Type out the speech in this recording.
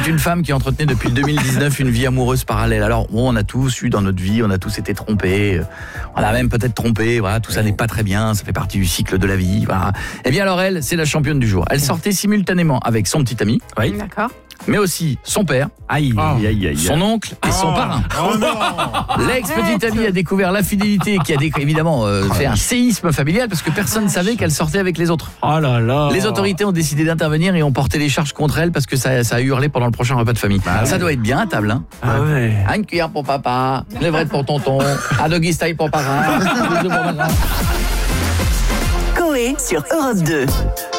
Une femme qui entretenait depuis 2019 une vie amoureuse parallèle. Alors, bon, on a tous eu dans notre vie, on a tous été trompés, on a même peut-être trompé, voilà, tout ça n'est pas très bien, ça fait partie du cycle de la vie, voilà. Eh bien alors elle, c'est la championne du jour. Elle sortait simultanément avec son petit ami, oui, D'accord. mais aussi son père, son oncle et son parrain. L'ex-petite amie a découvert l'infidélité qui a évidemment fait un séisme familial parce que personne ne savait qu'elle sortait avec les autres. Oh là là. Les autorités ont décidé d'intervenir et ont porté les charges contre elle parce que ça a hurlé pendant le prochain repas de famille. Ça doit être bien à table, hein. Ah ouais. Une cuillère pour papa, une levrette pour tonton, un doggy style pour parrain. Coé sur Europe 2.